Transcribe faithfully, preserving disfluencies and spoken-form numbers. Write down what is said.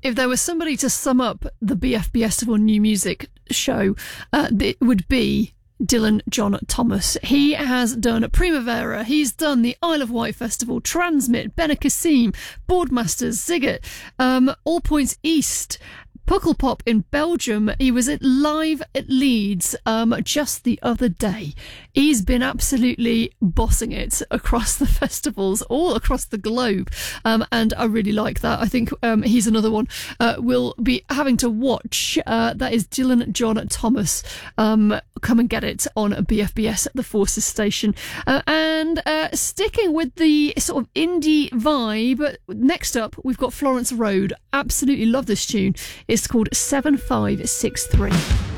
if there was somebody to sum up the B F B Festival New Music show, uh, it would be Dylan John Thomas. He has done Primavera, he's done the Isle of Wight Festival, Transmit, Benicassim, Boardmasters, Ziggett, um, All Points East, Pukkelpop in Belgium. He was at live at Leeds um, just the other day. He's been absolutely bossing it across the festivals all across the globe, um, and I really like that. I think um, he's another one uh, we'll be having to watch. Uh, that is Dylan John Thomas. Um, come and get it on B F B S at the Forces Station. Uh, and uh, sticking with the sort of indie vibe, next up we've got Florence Road. Absolutely love this tune. It's called seven five six three.